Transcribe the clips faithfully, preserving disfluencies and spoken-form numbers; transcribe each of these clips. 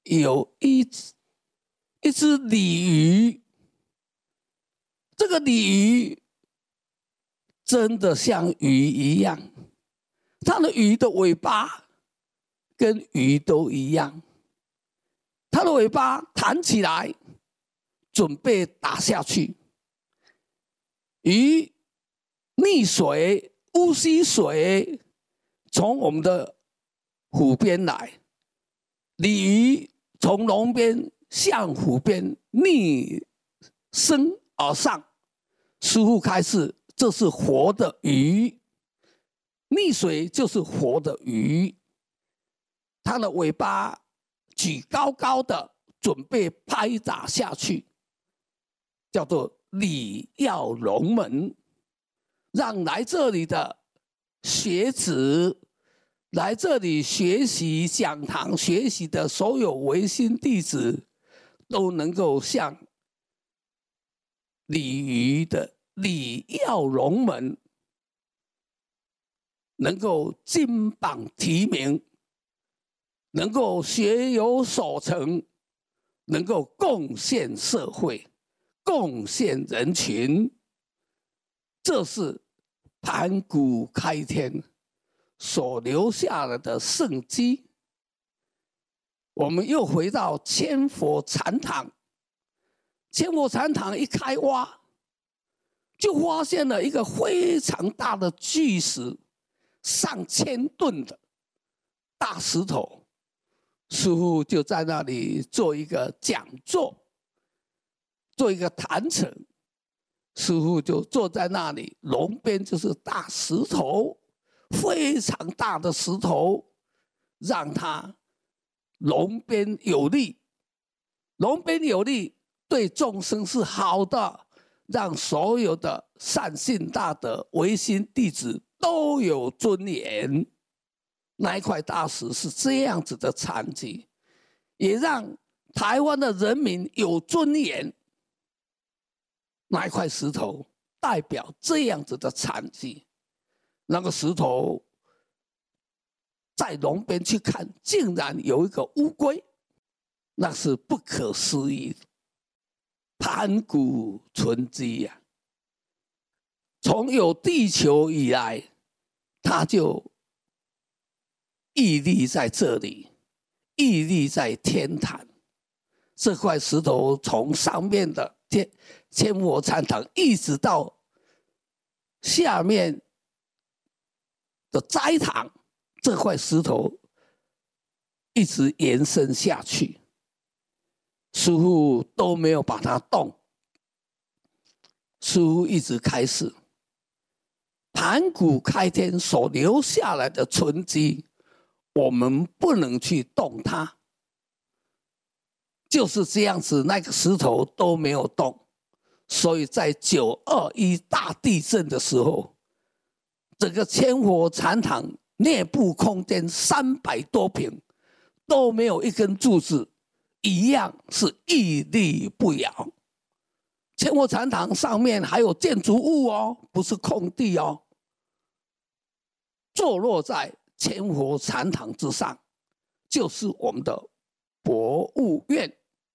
有一只一只鲤鱼，这个鲤鱼真的像鱼一样，它的鱼的尾巴跟鱼都一样，它的尾巴弹起来，准备打下去。鱼溺水、呼吸水，从我们的湖边来；鲤鱼从龙边向湖边逆升而上。师父开示，这是活的鱼，溺水就是活的鱼，它的尾巴举高高的，准备拍打下去，叫做礼要龙门，让来这里的学子，来这里学习讲堂学习的所有唯心弟子，都能够像鲤鱼的礼要龙门，能够金榜题名，能够学有所成，能够贡献社会，贡献人群。这是盘古开天所留下来的圣迹。我们又回到千佛禅堂，千佛禅堂一开挖，就发现了一个非常大的巨石，上千吨的大石头。师父就在那里做一个讲座，做一个坛城。师父就坐在那里，龙边就是大石头，非常大的石头，让它龙边有力，龙边有力对众生是好的，让所有的善信大德、唯心弟子都有尊严。那一块大石是这样子的残疾，也让台湾的人民有尊严。那一块石头代表这样子的残疾，那个石头在龙边去看，竟然有一个乌龟，那是不可思议的。盘古存迹呀，从有地球以来，它就屹立在这里，屹立在天坛。这块石头从上面的天千佛禅堂一直到下面的斋堂，这块石头一直延伸下去，师父都没有把它动。师父一直开示，盘古开天所留下来的存迹，我们不能去动它。就是这样子，那个石头都没有动，所以在九二一大地震的时候，整个千佛禅堂内部空间三百多平都没有一根柱子，一样是屹立不摇。千佛禅堂上面还有建筑物哦，不是空地哦，坐落在千佛禅堂之上，就是我们的博物院。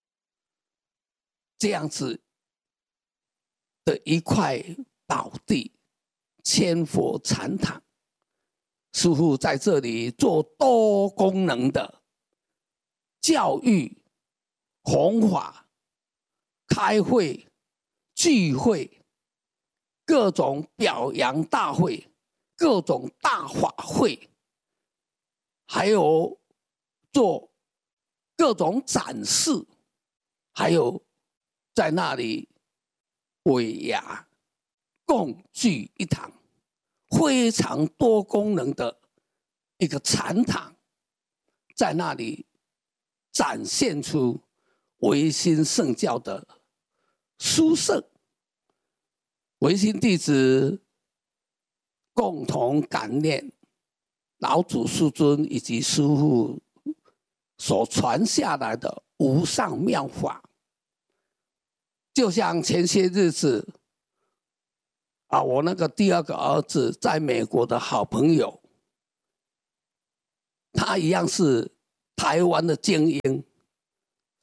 这样子的一块宝地，千佛禅堂，师父在这里做多功能的教育、弘法、开会、聚会，各种表扬大会，各种大法会，还有做各种展示，还有在那里尾牙共聚一堂，非常多功能的一个禅堂，在那里展现出唯心圣教的殊胜。唯心弟子共同感念老祖师尊以及师父所传下来的无上妙法。就像前些日子啊，我那个第二个儿子在美国的好朋友，他一样是台湾的精英，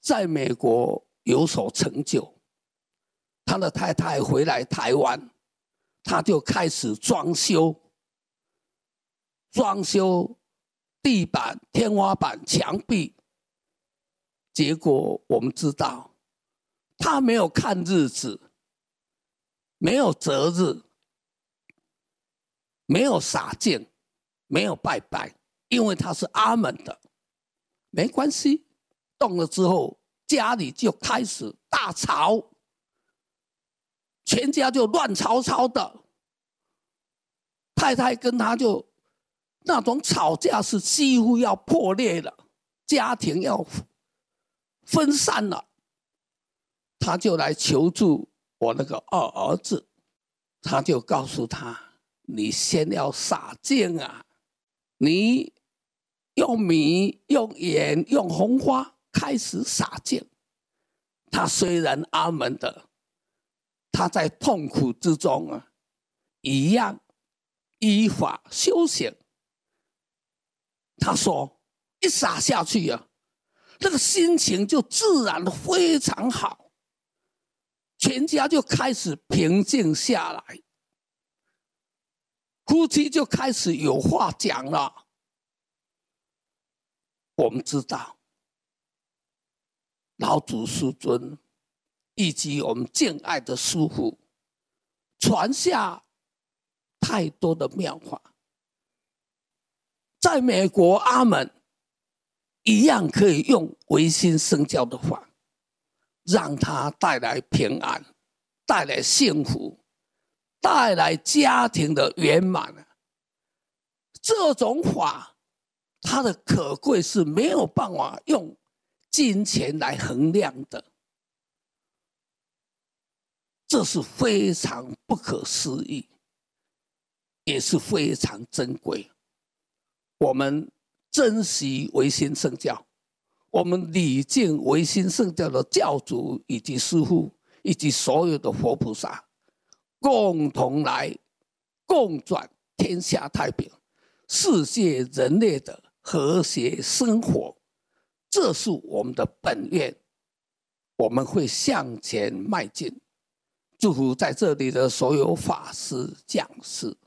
在美国有所成就。他的太太回来台湾，他就开始装修，装修地板、天花板、墙壁。结果我们知道，他没有看日子，没有择日，没有洒净，没有拜拜，因为他是阿门的，没关系。动了之后，家里就开始大吵。全家就乱吵吵的，太太跟他就那种吵架是几乎要破裂了，家庭要分散了。他就来求助我那个二儿子，他就告诉他：“你先要洒净啊，你用米、用盐、用红花开始洒净。”他虽然阿门的。他在痛苦之中啊，一样依法修行。他说，一洒下去啊，那个心情就自然的非常好，全家就开始平静下来，夫妻就开始有话讲了。我们知道，老祖师尊。以及我们敬爱的师父传下太多的妙法，在美国阿门一样可以用唯心圣教的法，让它带来平安，带来幸福，带来家庭的圆满。这种法，它的可贵是没有办法用金钱来衡量的。这是非常不可思议，也是非常珍贵。我们珍惜唯心圣教，我们礼敬唯心圣教的教主以及师父，以及所有的佛菩萨，共同来共转天下太平，世界人类的和谐生活，这是我们的本愿。我们会向前迈进。祝福在这里的所有法师、讲师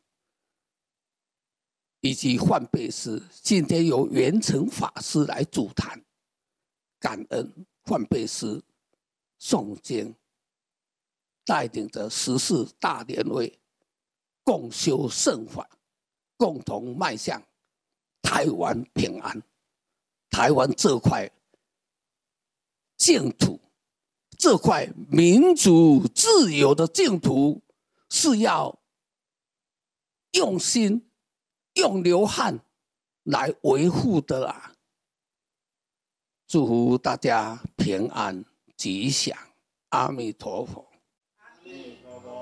以及换辈师，今天由圆成法师来主谈，感恩换辈师诵经，带领着十四大联会，共修圣法，共同迈向台湾平安。台湾这块净土。这块民主自由的净土是要用心、用流汗来维护的啊！祝福大家平安吉祥，阿弥陀佛。